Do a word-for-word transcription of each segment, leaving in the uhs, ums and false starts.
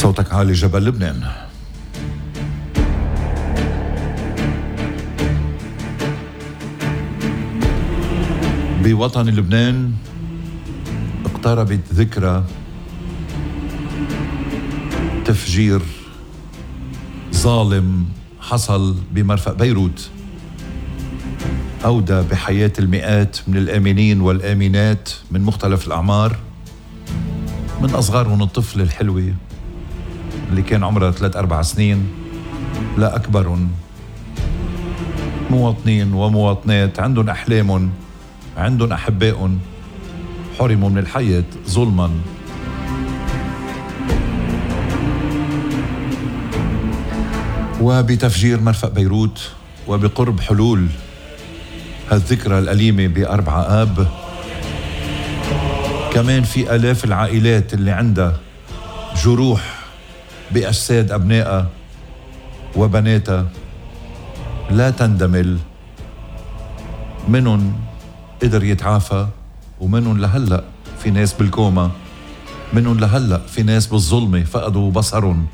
صوتك عالي جبل لبنان. بوطن لبنان اقتربت ذكرى تفجير ظالم حصل بمرفأ بيروت، أودى بحياة المئات من الآمنين والآمنات من مختلف الأعمار، من أصغرهم الطفل الحلوة اللي كان عمرها ثلاث أربع سنين لأكبرهم مواطنين ومواطنات عندهم أحلامهم، عندهم أحبائهم حرموا من الحياة ظلما. وبتفجير مرفأ بيروت وبقرب حلول هالذكرى الأليمة بأربعة آب، كمان في آلاف العائلات اللي عندها جروح بأجساد أبنائها وبناتها لا تندمل، منهم قدر يتعافى ومنهم لهلأ في ناس بالكوما، منهم لهلأ في ناس بالظلمة فقدوا بصرهم.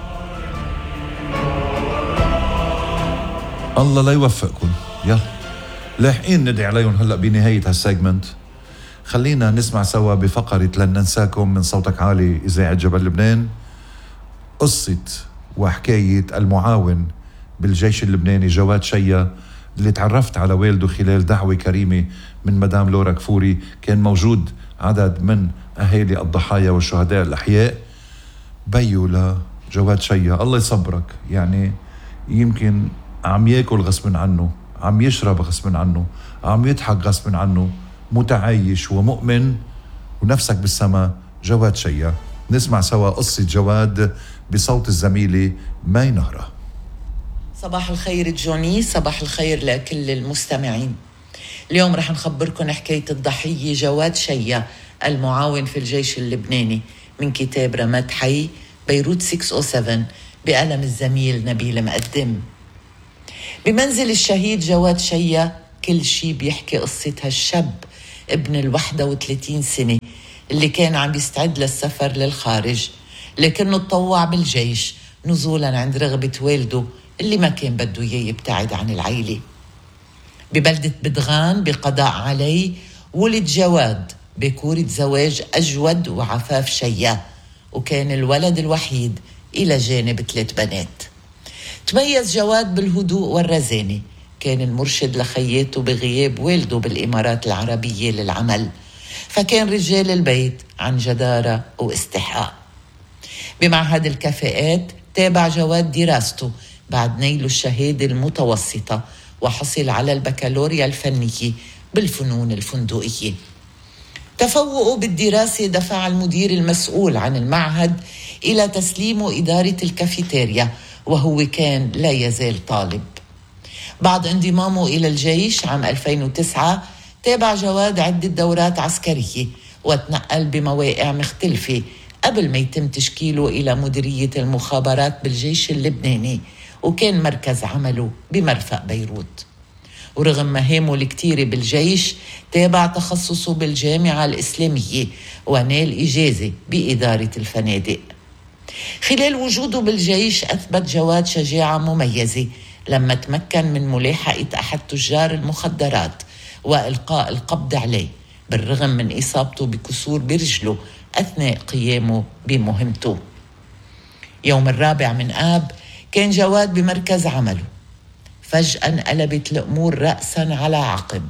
الله لا يوفقكم. يلا لاحقين ندعي عليهم هلأ بنهاية هالسيجمنت. خلينا نسمع سوا بفقرة لن ننساكم من صوتك عالي إذاعة جبل لبنان قصة وحكاية المعاون بالجيش اللبناني جواد شيا، اللي تعرفت على والده خلال دعوة كريمة من مدام لورا كفوري. كان موجود عدد من أهالي الضحايا والشهداء الأحياء. بيو لجواد شيا الله يصبرك، يعني يمكن عم ياكل غصب عنه، عم يشرب غصب عنه، عم يضحك غصب عنه، متعايش ومؤمن ونفسك بالسما. جواد شيا، نسمع سوا قصة جواد بصوت الزميلة ماي نهرة. صباح الخير جوني، صباح الخير لكل المستمعين. اليوم رح نخبركن حكاية الضحية جواد شيا المعاون في الجيش اللبناني من كتاب رماد حي بيروت ستة صفر سبعة بقلم الزميل نبيل مقدم. بمنزل الشهيد جواد شيا كل شي بيحكي قصة هالشاب ابن الواحدة وثلاثين سنة اللي كان عم يستعد للسفر للخارج، لكنه تطوع بالجيش نزولا عند رغبة والده اللي ما كان بده إياه يبتعد عن العيلة. ببلدة بدغان بقضاء علي ولد جواد بكورة زواج أجود وعفاف شيا، وكان الولد الوحيد إلى جانب ثلاث بنات. تميز جواد بالهدوء والرزانة، كان المرشد لخياته بغياب والده بالإمارات العربية للعمل، فكان رجال البيت عن جدارة واستحقاق. بمعهد الكفاءات تابع جواد دراسته بعد نيله الشهادة المتوسطة، وحصل على البكالوريا الفنية بالفنون الفندقية. تفوقه بالدراسة دفع المدير المسؤول عن المعهد إلى تسليمه إدارة الكافيتيريا، وهو كان لا يزال طالب. بعد انضمامه إلى الجيش عام ألفين وتسعة تابع جواد عدة دورات عسكرية وتنقل بمواقع مختلفة قبل ما يتم تشكيله إلى مديرية المخابرات بالجيش اللبناني، وكان مركز عمله بمرفأ بيروت. ورغم مهامه الكتيرة بالجيش تابع تخصصه بالجامعة الإسلامية ونال إجازة بإدارة الفنادق. خلال وجوده بالجيش أثبت جواد شجاعة مميزة لما تمكن من ملاحقة أحد تجار المخدرات وإلقاء القبض عليه، بالرغم من إصابته بكسور برجله أثناء قيامه بمهمته. يوم الرابع من آب كان جواد بمركز عمله، فجأة انقلبت الأمور رأسا على عقب.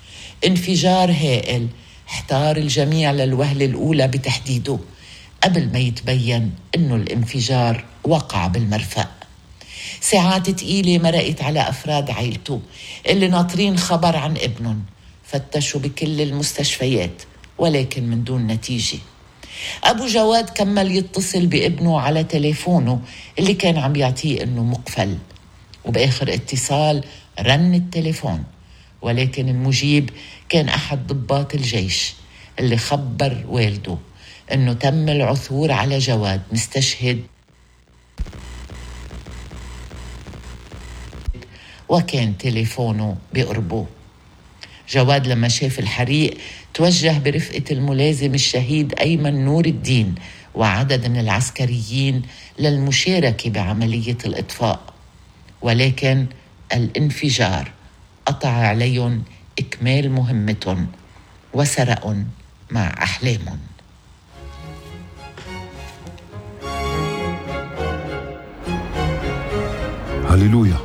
انفجار هائل احتار الجميع للوهلة الأولى بتحديده، قبل ما يتبين أنه الانفجار وقع بالمرفأ. ساعات تقيلة مرقت على أفراد عائلته اللي ناطرين خبر عن ابنهم، فتشوا بكل المستشفيات ولكن من دون نتيجة. أبو جواد كمل يتصل بابنه على تليفونه اللي كان عم يعطيه أنه مقفل، وبآخر اتصال رن التليفون، ولكن المجيب كان أحد ضباط الجيش اللي خبر والده أنه تم العثور على جواد مستشهد وكان تليفونه بقربه. جواد لما شاف الحريق توجه برفقة الملازم الشهيد أيمن نور الدين وعدد من العسكريين للمشاركة بعملية الإطفاء، ولكن الانفجار قطع عليهم إكمال مهمتهم وسرقهم مع أحلامهم. هللويا.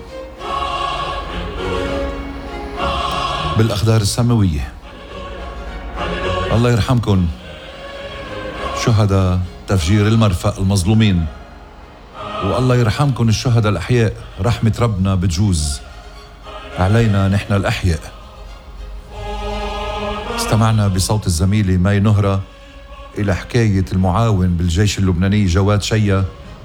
بالأقدار السماوية الله يرحمكن شهداء تفجير المرفأ المظلومين، والله يرحمكن الشهداء الأحياء. رحمة ربنا بتجوز علينا نحن الأحياء. استمعنا بصوت الزميلة ماي نهرة إلى حكاية المعاون بالجيش اللبناني جواد شيا،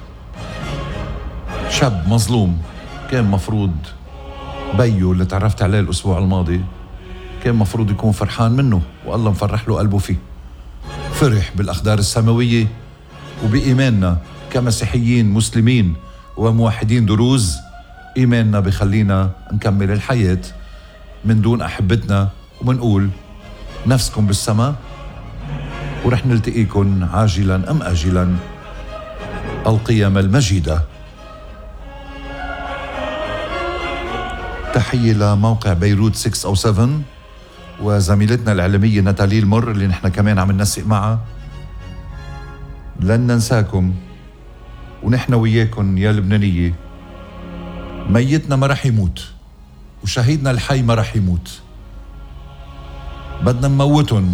شاب مظلوم كان مفروض بيو اللي تعرفت عليه الأسبوع الماضي كان مفروض يكون فرحان منه، والله مفرح له قلبه فيه. فرح بالأقدار السماوية، وبإيماننا كمسيحيين مسلمين وموحدين دروز، إيماننا بخلينا نكمل الحياة من دون أحبتنا، ومنقول نفسكم بالسماء ورح نلتقيكم عاجلا أم آجلا القيامة المجيدة. تحية لموقع بيروت ستة أو سبعة وزميلتنا الإعلامية ناتالي المر اللي نحن كمان عم ننسق معها. لن ننساكم ونحن وياكم يا لبنانية. ميتنا ما رح يموت وشهيدنا الحي ما رح يموت، بدنا نموتهم.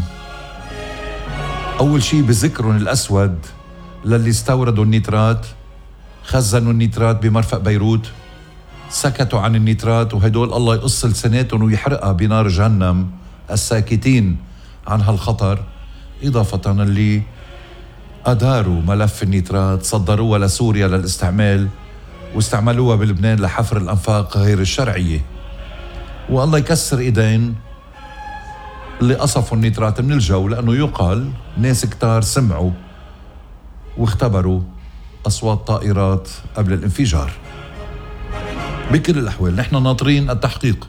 أول شي بذكرهم الأسود للي استوردوا النيترات، خزنوا النيترات بمرفأ بيروت، سكتوا عن النيترات، وهدول الله يقص لسناتهم ويحرقها بنار جهنم الساكتين عن هالخطر. إضافة اللي أداروا ملف النيترات، صدروها لسوريا للاستعمال واستعملوها بلبنان لحفر الأنفاق غير الشرعية. والله يكسر إيدين اللي قصفوا النيترات من الجو، لأنه يقال ناس كتار سمعوا واختبروا أصوات طائرات قبل الانفجار. بكل الأحوال نحن ناطرين التحقيق،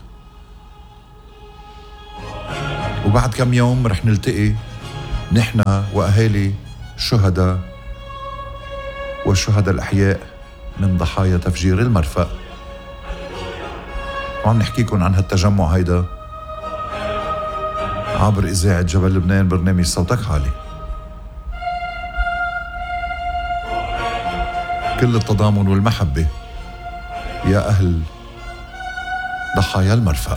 وبعد كم يوم رح نلتقي نحن وأهالي الشهداء والشهداء الأحياء من ضحايا تفجير المرفأ، وعم نحكيكم عن هالتجمع هيدا عبر إذاعة جبل لبنان برنامج صوتك عالي. كل التضامن والمحبة يا أهل ضحايا المرفأ.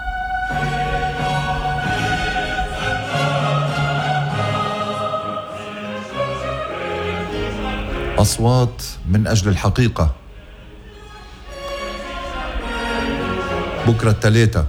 أصوات من أجل الحقيقة. بكرة الثلاثة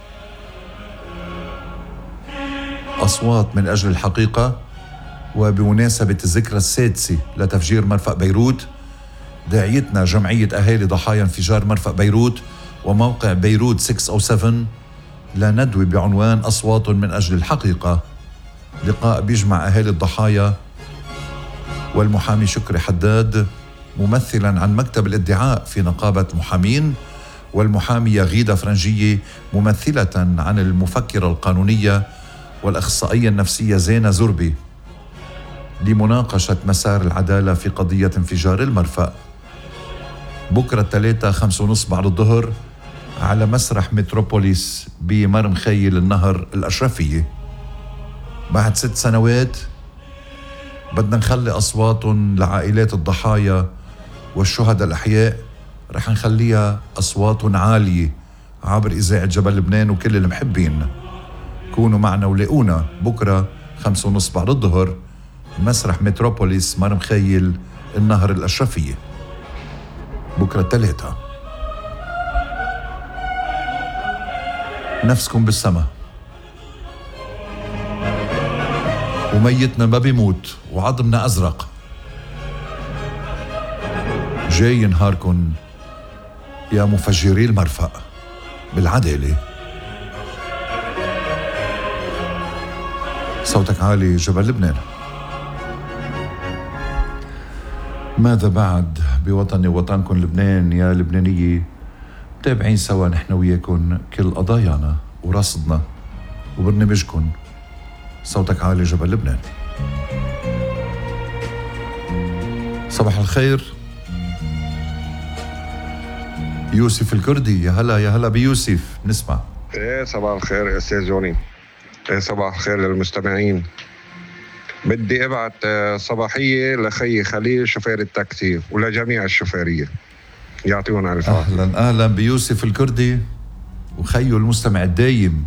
أصوات من أجل الحقيقة، وبمناسبة الذكرى السادسة لتفجير مرفأ بيروت داعيتنا جمعية أهالي ضحايا انفجار مرفأ بيروت وموقع بيروت ستة أو سبعة لندوة بعنوان أصوات من أجل الحقيقة. لقاء بيجمع أهالي الضحايا والمحامي شكري حداد ممثلا عن مكتب الادعاء في نقابة محامين، والمحامية غيدة فرنجية ممثلة عن المفكرة القانونية والأخصائية النفسية زينة زربي، لمناقشة مسار العدالة في قضية انفجار المرفأ. بكرة الثلاثة خمس ونص بعد الظهر على مسرح متروبوليس بمرم خيل النهر الأشرفية. بعد ست سنوات بدنا نخلي أصواتهم لعائلات الضحايا والشهداء الأحياء، رح نخليها أصواتهم عالية عبر إذاعة جبل لبنان. وكل المحبين كونوا معنا ولاقونا بكرة خمس ونص بعد الظهر مسرح متروبوليس مرم خيل النهر الأشرفية. بكرة الثلاثة نفسكم بالسما، وميتنا ما بيموت وعظمنا أزرق. جاي نهاركن يا مفجري المرفأ بالعدالة. صوتك عالي جبل لبنان. ماذا بعد بوطني وطنكم لبنان يا لبنانية؟ متابعين سوا نحن وياكم كل قضايانا ورصدنا وبرنامجكم صوتك عالي جبل لبنان. صباح الخير يوسف الكردي. يا هلا يا هلا بيوسف، نسمع. ايه صباح الخير استاذ جوني. ايه صباح الخير للمستمعين. بدي ابعت صباحيه لخي خليل شوفير التاكسي ولجميع الشوفيريه، يعطيهم الف عافيه. اهلا اهلا بيوسف الكردي وخيو المستمع الدايم.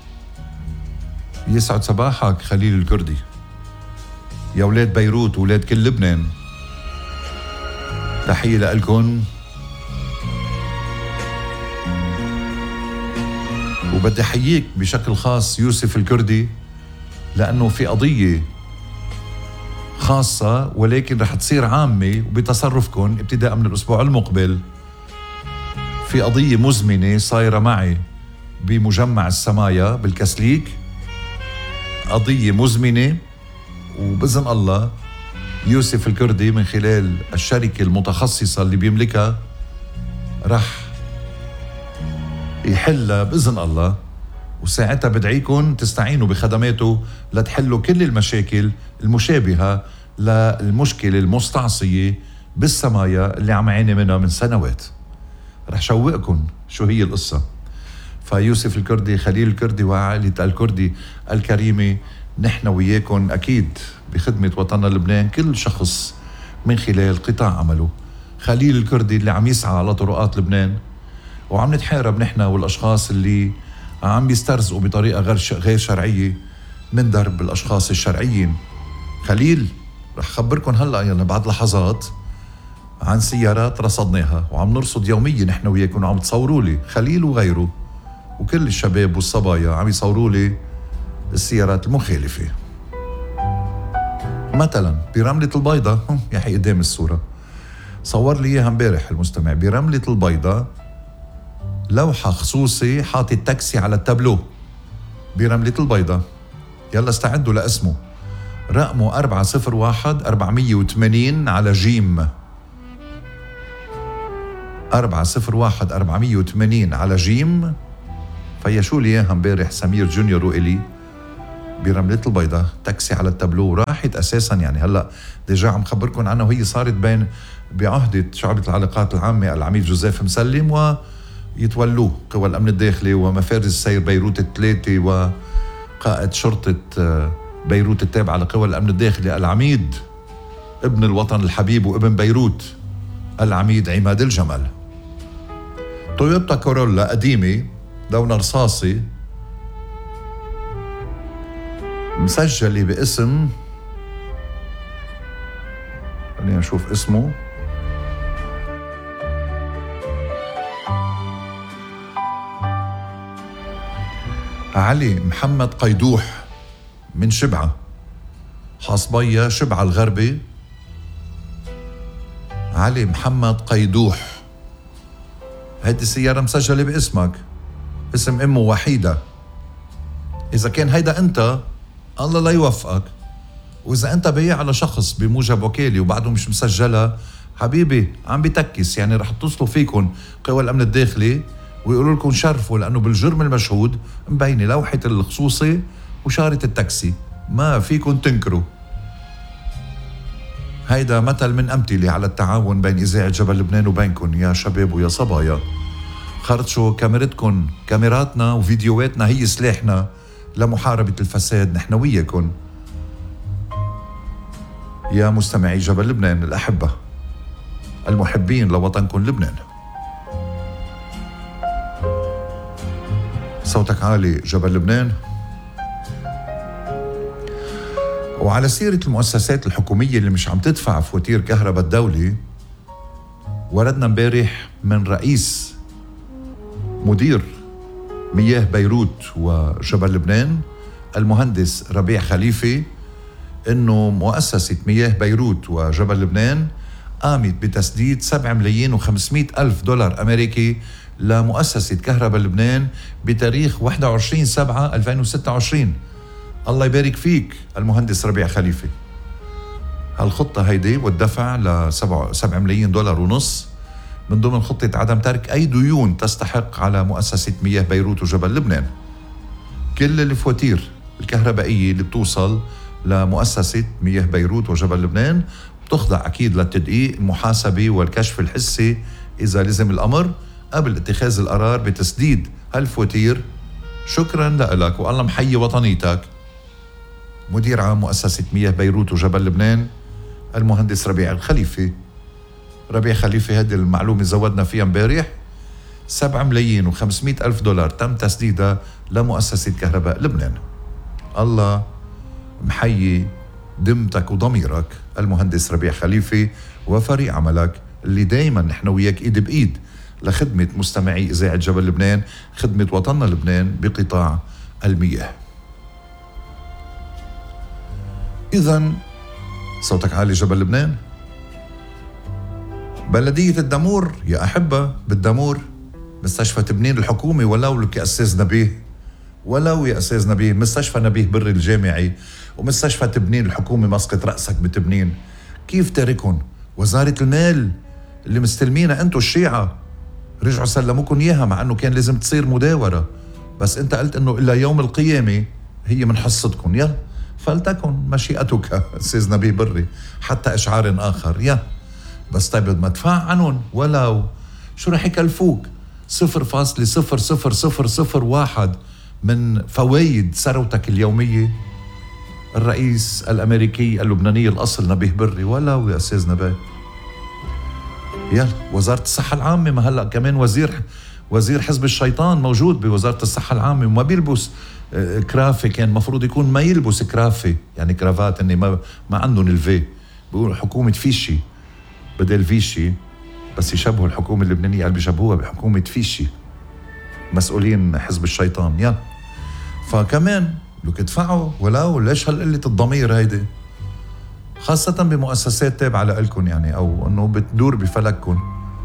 يسعد صباحك خليل الكردي. يا ولاد بيروت وولاد كل لبنان، تحيه لكم. وبدي احييك بشكل خاص يوسف الكردي، لانه في قضيه خاصه ولكن رح تصير عامه وبتصرفكم ابتداء من الاسبوع المقبل. في قضيه مزمنه صايره معي بمجمع السمايا بالكسليك، قضيه مزمنه، وبإذن الله يوسف الكردي من خلال الشركه المتخصصه اللي بيملكها رح يحلها بإذن الله، وساعتها بدعيكم تستعينوا بخدماته لتحلوا كل المشاكل المشابهة للمشكلة المستعصية بالسمايا اللي عم عاني منها من سنوات. رح شوقكم شو هي القصة. فيوسف الكردي، خليل الكردي وعائلة الكردي الكريمة، نحن وياكم أكيد بخدمة وطننا لبنان، كل شخص من خلال قطاع عمله. خليل الكردي اللي عم يسعى على طرقات لبنان، وعم نتحارب نحن والأشخاص اللي عم بيسترزقوا بطريقة غير غير شرعية من درب الأشخاص الشرعيين. خليل رح خبركن هلأ يعني بعد لحظات عن سيارات رصدناها، وعم نرصد يوميا نحن وياكم، وعم تصوروا لي خليل وغيره وكل الشباب والصبايا عم يصوروا لي السيارات المخالفة. مثلا برملة البيضة، يا حي قدام الصورة، صور لي اياها امبارح المستمع، برملة البيضة لوحة خصوصي حاطي التاكسي على التابلو برملة البيضة. يلا استعدوا لاسمه، رقمه أربعة صفر واحد أربعمية وثمانين على جيم، أربعة صفر واحد أربعمية وثمانين على جيم. فيشوا لي اياها امبارح سمير جونيور وإلي برملة البيضة، تاكسي على التابلو. راحت اساسا يعني هلا ديجا عم خبركم عنها، وهي صارت بين بعهدة شعبة العلاقات العامة العميد جوزيف مسلم و يتولوه قوى الأمن الداخلي ومفارز السير بيروت الثلاثة وقائد شرطة بيروت التابعة لقوى الأمن الداخلي العميد ابن الوطن الحبيب وابن بيروت العميد عماد الجمل. تويوتا كورولا قديمة لون رصاصي مسجلة باسم، خلينا نشوف اسمه، علي محمد قيدوح من شبعة، حاصبية شبعة الغربي. علي محمد قيدوح، هيدي السيارة مسجلة باسمك، اسم امه وحيدة. اذا كان هيدا انت الله لا يوفقك، واذا انت بيع على شخص بموجب وكالي وبعده مش مسجلة، حبيبي عم بتكس، يعني رح اتصلوا فيكم قوى الامن الداخلي ويقولوا لكم شرفوا، لانه بالجرم المشهود مبينه لوحه الخصوصي وشارة التاكسي، ما فيكم تنكروا. هيدا مثل من امثله على التعاون بين اذاعه جبل لبنان وبينكم يا شباب ويا صبايا. خرطشوا كاميرتكم، كاميراتنا وفيديوهاتنا هي سلاحنا لمحاربه الفساد نحن وياكم. يا مستمعي جبل لبنان الاحبه المحبين لوطنكم لبنان، صوتك عالي جبل لبنان. وعلى سيرة المؤسسات الحكومية اللي مش عم تدفع فواتير كهرباء الدولة، وردنا امبارح من رئيس مدير مياه بيروت وجبل لبنان المهندس ربيع خليفة انه مؤسسة مياه بيروت وجبل لبنان قامت بتسديد سبعة ملايين وخمسمائة ألف دولار أمريكي لمؤسسة كهرباء لبنان بتاريخ واحد وعشرين سبعة ألفين وستة وعشرين. الله يبارك فيك المهندس ربيع خليفة. هالخطة هيدي والدفع لسبعة ملايين دولار ونص من ضمن خطة عدم ترك أي ديون تستحق على مؤسسة مياه بيروت وجبل لبنان. كل الفواتير الكهربائية اللي بتوصل لمؤسسة مياه بيروت وجبل لبنان تخضع أكيد للتدقيق المحاسبي والكشف الحسي إذا لزم الأمر قبل اتخاذ القرار بتسديد هالفواتير. شكرا لك والله محيي وطنيتك. مدير عام مؤسسة مياه بيروت وجبل لبنان المهندس ربيع الخليفي. ربيع خليفي هذه المعلومة زودنا فيها امبارح، سبعة ملايين وخمسمائة ألف دولار تم تسديدها لمؤسسة كهرباء لبنان. الله محيي دمتك وضميرك المهندس ربيع خليفي وفريق عملك اللي دايما نحن وياك ايد بايد لخدمة مستمعي إذاعة جبل لبنان، خدمة وطننا لبنان بقطاع المياه. إذن صوتك عالي جبل لبنان. بلدية الدمور يا أحبة، بالدمور مستشفى تبنين الحكومي، ولو لك يا أستاذ نبيه، ولو يا أستاذ نبيه مستشفى نبيه بري الجامعي ومستشفى تبنين الحكومي مسقط رأسك بتبنين، كيف تاركن؟ وزارة المال اللي مستلمينها أنتو الشيعة رجعوا سلموكن إياها، مع أنه كان لازم تصير مداورة، بس أنت قلت أنه إلا يوم القيامة هي من حصتكن. يلا فلتكن مشيئتك أستاذ نبيه بري حتى إشعار آخر. يا بس طيب ما تدفع عنهم، ولو شو رح يكلفوك؟ صفر فاصلة صفر صفر صفر صفر واحد من فوايد ثروتك اليومية. الرئيس الأمريكي اللبناني الأصل نبيه بري، ولو يا أستاذ نبيه. يلا وزارة الصحة العامة، ما هلأ كمان وزير وزير حزب الشيطان موجود بوزارة الصحة العامة وما بيلبس كرافة، كان مفروض يكون ما يلبس كرافة يعني كرافات، اني ما ما عندهم الفي، بيقولوا حكومة فيشي بدل فيشي، بس يشبهوا الحكومة اللبنانية اللي بيشبهوها بحكومة فيشي مسؤولين حزب الشيطان. يلا فكمان لو تدفعوا، ولو ليش هالقلة الضمير هيدي، خاصة بمؤسسات تابعة لإلكن يعني، أو أنه بتدور بفلككن.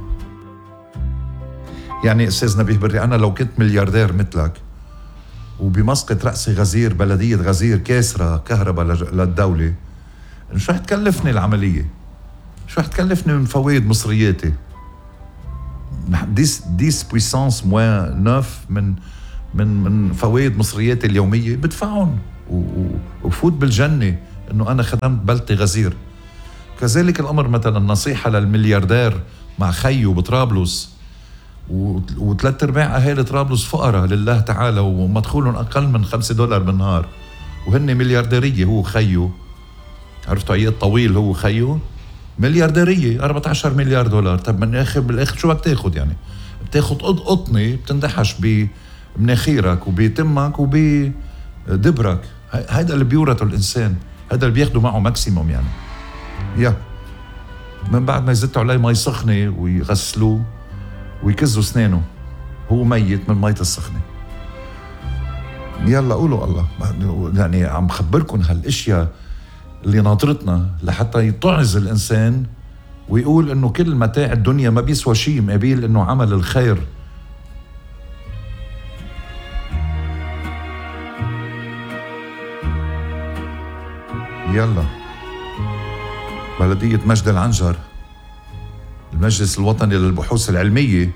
يعني أستاذ نبيه بري، أنا لو كنت ملياردير مثلك وبمسقط رأسي غزير بلدية غزير كاسرة كهرباء للدولة، شو رح تكلفني العملية؟ شو رح تكلفني من فوائد مصرياتي؟ ديس ديس بويسانس موان نوف من من من فوائد مصرياتي اليومية بدفعهم وفوت بالجنة انه انا خدمت بلدتي غزير. كذلك الامر مثلا نصيحة للملياردير مع خيو بطرابلس، وثلاث ارباع اهالي طرابلس فقراء لله تعالى ومدخولهم اقل من خمسة دولار بالنهار، وهن مليارديرية. هو خيو، عرفتوا عياد طويل هو خيو مليارديرية أربعة عشر مليار دولار. طب من الاخر بالاخر شو بدك تاخذ يعني؟ بتاخذ قطني بتندحش بمناخيرك وبتمك وبدبرك. هذا اللي بيورثه الانسان، هذا اللي بياخده معه ماكسيموم يعني. يا من بعد ما يزتوا عليه مي سخنة ويغسلوه ويكزوا اسنانه هو ميت من مية السخنة. يلا قولوا الله، يعني عم خبركن هالاشياء اللي ناطرتنا لحتى يتعظ الانسان ويقول انه كل متاع الدنيا ما بيسوى شيء مقابل انه عمل الخير. يلا بلدية مجد العنجر، المجلس الوطني للبحوث العلمية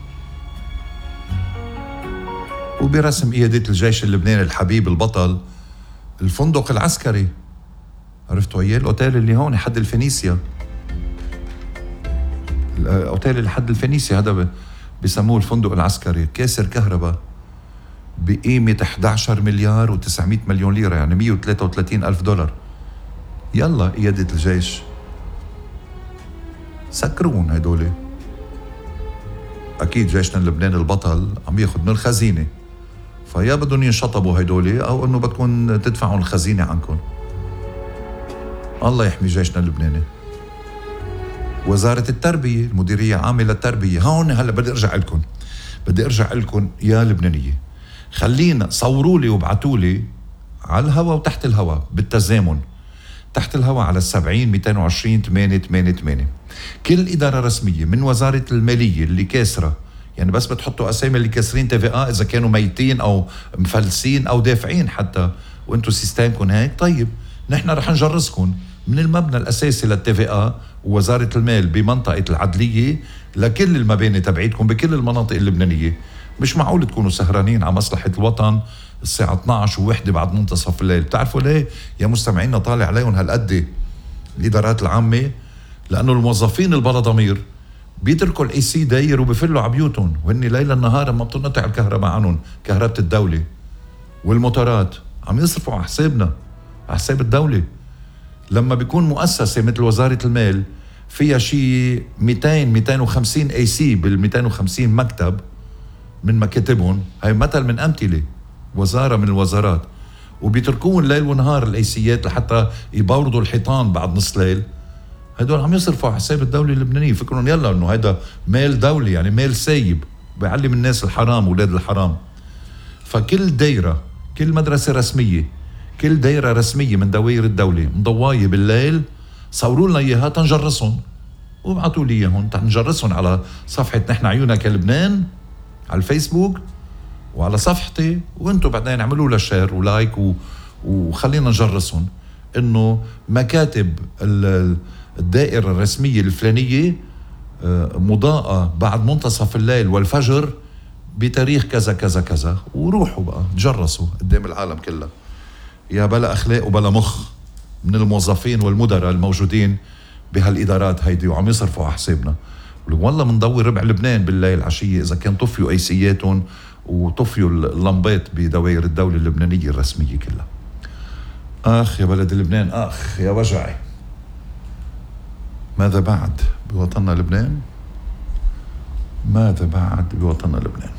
وبرسم قيادة الجيش اللبناني الحبيب البطل الفندق العسكري، عرفتوا اياه؟ الاوتيل اللي هون حد الفينيسيا، الاوتيل اللي حد الفينيسيا هذا بسموه الفندق العسكري، كاسر كهرباء بقيمة أحد عشر مليار وتسعمائة مليون ليرة، يعني مئة وثلاثة وثلاثين ألف دولار. يلا قيادة الجيش سكرون هدول. أكيد جيشنا اللبناني البطل عم ياخد من الخزينة، فيا بدهم ينشطبوا هدول أو أنه بدكم تدفعوا الخزينة عنكم. الله يحمي جيشنا اللبناني. وزارة التربية، المديرية عامة للتربية، هون هلا بدي أرجع لكم بدي أرجع لكم يا لبنانية، خلينا صوروا لي وابعتوا لي على الهوا وتحت الهوا بالتزامن، تحت الهوا على السبعين مئتين وعشرين ثمانية ثمانية ثمانية كل إدارة رسمية من وزارة المالية اللي كاسرة، يعني بس بتحطوا أسامي اللي كاسرين تي في آ إذا كانوا ميتين أو مفلسين أو دافعين حتى، وأنتوا سيستمكم هيك. طيب نحن رح نجرسكم من المبنى الأساسي للتي في آ ووزارة المال بمنطقة العدلية لكل المباني تبعيتكم بكل المناطق اللبنانية. مش معقول تكونوا سهرانين على مصلحة الوطن الساعة اثنعش ووحدة بعد منتصف الليل. بتعرفوا ليه يا مستمعينا طالع عليهم هالقد الإدارات العامة، لأنه الموظفين البلا ضمير بيتركوا الاي سي داير وبفلوا على بيوتهم، وهن ليلا نهارا ما بتنقطع الكهرباء عنهم، كهرباء الدولة والموتورات عم يصرفوا على حسابنا، على حساب الدولة. لما بيكون مؤسسة مثل وزارة المال فيها شيء مئتين مئتين وخمسين اي سي بال مئتين وخمسين مكتب من مكاتبهم، هاي مثل من أمثلة وزارة من الوزارات، وبيتركون ليل ونهار الايسيات لحتى يبوردوا الحيطان بعد نص ليل، هدول عم يصرفوا على حساب الدولة اللبنانية، فكرهم يلا انه هيدا مال دولي، يعني مال سايب بيعلم الناس الحرام ولاد الحرام. فكل دايرة، كل مدرسة رسمية، كل دايرة رسمية من دوائر الدولة مضواية بالليل صوروا لنا اياها تنجرسهم وابعتوا لي اياهم تنجرسهم على صفحة نحن عيونك لبنان على الفيسبوك وعلى صفحتي، وانتم بعدين اعملوا لها شير ولايك و... وخلينا نجرسهم انه مكاتب الدائرة الرسمية الفلانية مضاءة بعد منتصف الليل والفجر بتاريخ كذا كذا كذا، وروحوا بقى تجرسوا قدام العالم كلها. يا بلا أخلاق وبلا مخ من الموظفين والمدراء الموجودين بهالإدارات هيدي وعم يصرفوا على حسابنا. والله مندور ربع لبنان بالليل عشية إذا كان طفيوا أيسياتهم وطفيوا اللمبات بدوائر الدولة اللبنانية الرسمية كلها. آخ يا بلد لبنان، آخ يا وجعي. ماذا بعد بوطننا لبنان؟ ماذا بعد بوطننا لبنان؟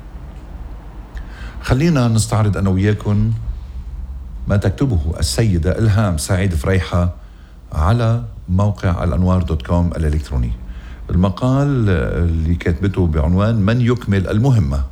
خلينا نستعرض أنا وياكم ما تكتبه السيدة إلهام سعيد فريحة على موقع الأنوار دوت كوم الإلكتروني. المقال اللي كاتبته بعنوان من يكمل المهمة.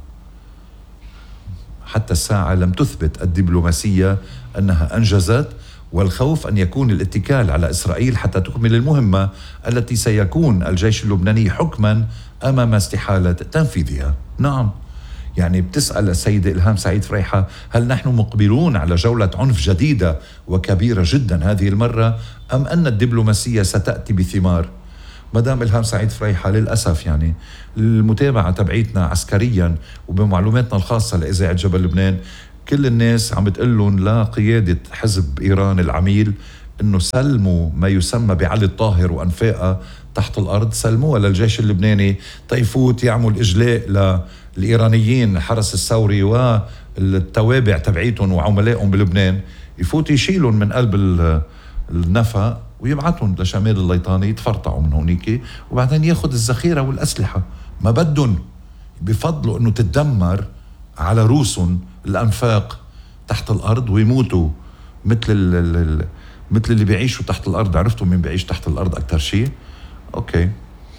حتى الساعة لم تثبت الدبلوماسية أنها أنجزت، والخوف أن يكون الاتكال على إسرائيل حتى تكمل المهمة التي سيكون الجيش اللبناني حكما أمام استحالة تنفيذها. نعم، يعني بتسأل السيدة إلهام سعيد فريحة هل نحن مقبلون على جولة عنف جديدة وكبيرة جدا هذه المرة، أم أن الدبلوماسية ستأتي بثمار؟ مدام إلهام سعيد فريحة للأسف يعني المتابعة تبعيتنا عسكريا وبمعلوماتنا الخاصة لإذاعة جبل لبنان كل الناس عم بتقلن لا قيادة حزب إيران العميل إنه سلموا ما يسمى بعلي الطاهر وأنفاقه تحت الأرض، سلموها للجيش اللبناني تيفوت يعمل إجلاء للإيرانيين الحرس الثوري والتوابع تبعيتهم وعملائهم بلبنان، يفوت يشيلون من قلب النفق ويبعتهم لشمال الليطاني يتفرطعوا من هونيك، وبعدين ياخد الذخيرة والأسلحة. ما بدهم بفضلوا إنه تتدمر على روسهم الأنفاق تحت الأرض ويموتوا مثل ال مثل اللي بيعيشوا تحت الأرض. عرفتوا مين بيعيش تحت الأرض أكتر شيء؟ أوكي،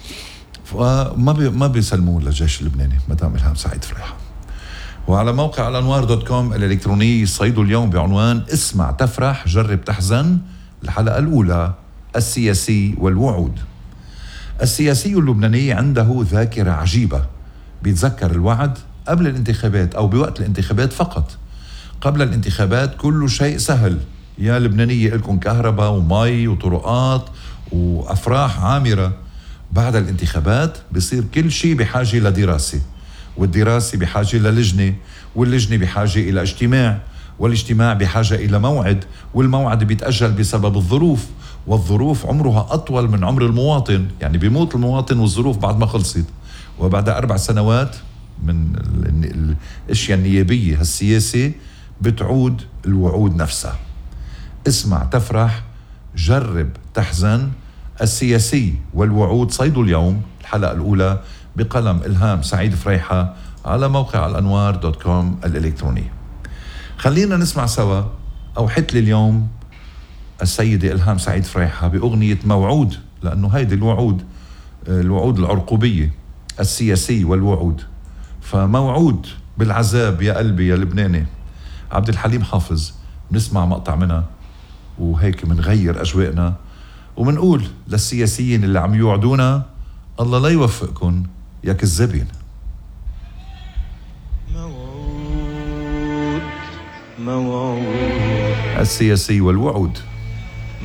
فما بي ما بيسلموا للجيش اللبناني مدام إلهام سعيد فريحة. وعلى موقع الأنوار دوت كوم الإلكتروني صيدوا اليوم بعنوان اسمع تفرح جرب تحزن، الحلقة الأولى السياسي والوعود. السياسي اللبناني عنده ذاكرة عجيبة، بيتذكر الوعد قبل الانتخابات أو بوقت الانتخابات فقط. قبل الانتخابات كل شيء سهل، يا لبنانية لكم كهرباء ومي وطرقات وأفراح عامرة. بعد الانتخابات بصير كل شيء بحاجة لدراسة، والدراسة بحاجة للجنة، واللجنة بحاجة إلى اجتماع، والاجتماع بحاجة إلى موعد، والموعد بيتأجل بسبب الظروف، والظروف عمرها أطول من عمر المواطن، يعني بيموت المواطن والظروف بعد ما خلصت. وبعد أربع سنوات من الاشياء النيابية السياسة بتعود الوعود نفسها. اسمع تفرح جرب تحزن، السياسي والوعود صيدوا اليوم، الحلقة الأولى بقلم إلهام سعيد فريحة على موقع الأنوار دوت كوم الإلكتروني. خلينا نسمع سوا أوحت لي اليوم السيدة إلهام سعيد فريحة بأغنية موعود، لأنه هيدي الوعود، الوعود العرقوبية، السياسي والوعود. فموعود بالعذاب يا قلبي يا لبناني، عبد الحليم حافظ. نسمع مقطع منها وهيك منغير أجواءنا ومنقول للسياسيين اللي عم يوعدونا الله لا يوفقكم يا كذابين. موعود موعود السياسي والوعود.